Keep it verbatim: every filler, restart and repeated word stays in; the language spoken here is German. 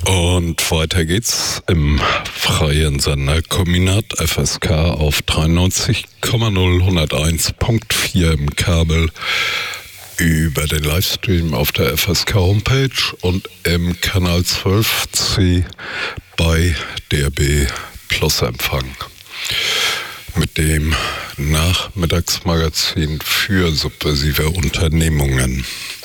Und weiter geht's im freien Senderkombinat F S K auf dreiundneunzig Komma null hunderteins Komma vier im Kabel, über den Livestream auf der F S K-Homepage und im Kanal zwölf C bei D A B Plus Empfang. Mit dem Nachmittagsmagazin für subversive Unternehmungen.